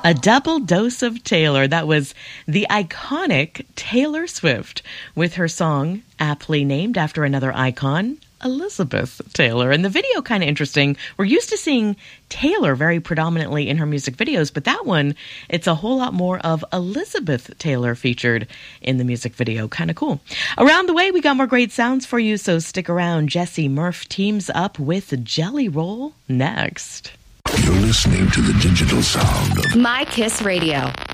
A double dose of Taylor. That was the iconic Taylor Swift with her song, aptly named after another icon, Elizabeth Taylor. And the video kind of interesting. We're used to seeing Taylor very predominantly in her music videos, but that one, it's a whole lot more of Elizabeth Taylor featured in the music video. Kind of cool. Around the way, we got more great sounds for you, so stick around. Jesse Murph teams up with Jelly Roll next. You're listening to the digital sound of My Kiss Radio.